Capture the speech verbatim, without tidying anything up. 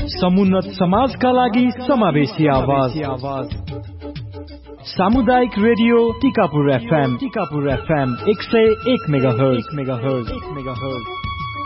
समुन्नत समाजका लागि समावेशी आवाज सामुदायिक radio Tikapur FM Tikapur FM एक सय एक मेगाहर्ज मेगाहर्ज मेगाहर्ज